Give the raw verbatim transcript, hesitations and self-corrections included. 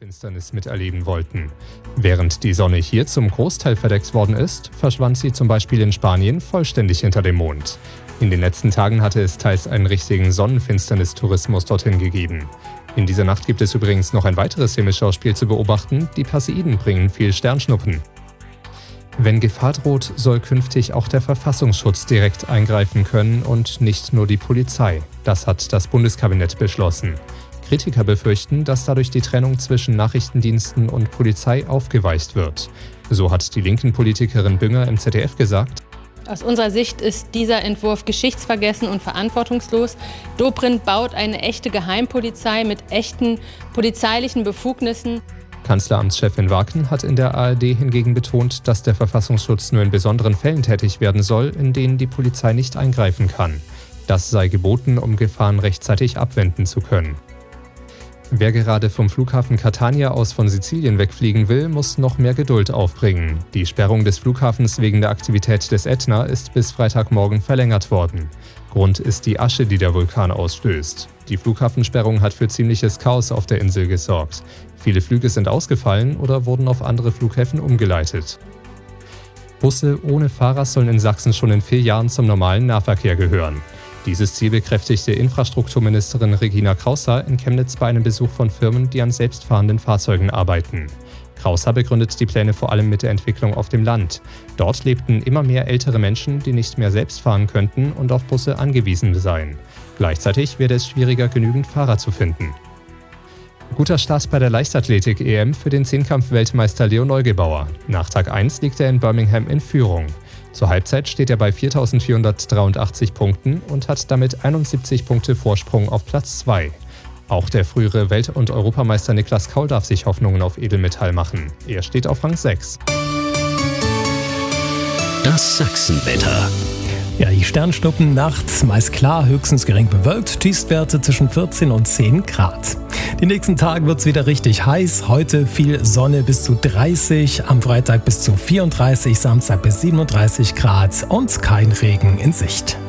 Finsternis miterleben wollten. Während die Sonne hier zum Großteil verdeckt worden ist, verschwand sie zum Beispiel in Spanien vollständig hinter dem Mond. In den letzten Tagen hatte es teils einen richtigen Sonnenfinsternis-Tourismus dorthin gegeben. In dieser Nacht gibt es übrigens noch ein weiteres Himmelschauspiel zu beobachten. Die Perseiden bringen viel Sternschnuppen. Wenn Gefahr droht, soll künftig auch der Verfassungsschutz direkt eingreifen können und nicht nur die Polizei. Das hat das Bundeskabinett beschlossen. Kritiker befürchten, dass dadurch die Trennung zwischen Nachrichtendiensten und Polizei aufgeweicht wird. So hat die linken Politikerin Bünger im Z D F gesagt: Aus unserer Sicht ist dieser Entwurf geschichtsvergessen und verantwortungslos. Dobrindt baut eine echte Geheimpolizei mit echten polizeilichen Befugnissen. Kanzleramtschefin Waken hat in der A R D hingegen betont, dass der Verfassungsschutz nur in besonderen Fällen tätig werden soll, in denen die Polizei nicht eingreifen kann. Das sei geboten, um Gefahren rechtzeitig abwenden zu können. Wer gerade vom Flughafen Catania aus von Sizilien wegfliegen will, muss noch mehr Geduld aufbringen. Die Sperrung des Flughafens wegen der Aktivität des Ätna ist bis Freitagmorgen verlängert worden. Grund ist die Asche, die der Vulkan ausstößt. Die Flughafensperrung hat für ziemliches Chaos auf der Insel gesorgt. Viele Flüge sind ausgefallen oder wurden auf andere Flughäfen umgeleitet. Busse ohne Fahrer sollen in Sachsen schon in vier Jahren zum normalen Nahverkehr gehören. Dieses Ziel bekräftigte Infrastrukturministerin Regina Kraushaar in Chemnitz bei einem Besuch von Firmen, die an selbstfahrenden Fahrzeugen arbeiten. Kraushaar begründet die Pläne vor allem mit der Entwicklung auf dem Land. Dort lebten immer mehr ältere Menschen, die nicht mehr selbst fahren könnten und auf Busse angewiesen seien. Gleichzeitig werde es schwieriger, genügend Fahrer zu finden. Guter Start bei der Leichtathletik-E M für den Zehnkampf-Weltmeister Leo Neugebauer. Nach Tag eins liegt er in Birmingham in Führung. Zur Halbzeit steht er bei viertausendvierhundertdreiundachtzig Punkten und hat damit einundsiebzig Punkte Vorsprung auf Platz zwei. Auch der frühere Welt- und Europameister Niklas Kaul darf sich Hoffnungen auf Edelmetall machen. Er steht auf Rang sechs. Das Sachsenwetter. Ja, die Sternschnuppen nachts meist klar, höchstens gering bewölkt, Tiefstwerte zwischen vierzehn und zehn Grad. Die nächsten Tage wird es wieder richtig heiß. Heute viel Sonne bis zu dreißig, am Freitag bis zu vierunddreißig, Samstag bis siebenunddreißig Grad und kein Regen in Sicht.